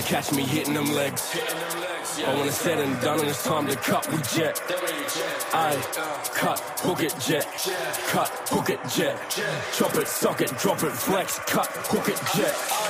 catch me hitting them legs. But when it's said and done and it's time to cut, we jet. Aye, cut, hook it, jet. Cut, hook it, jet. Chop it, sock it, drop it, flex. Cut, hook it, jet.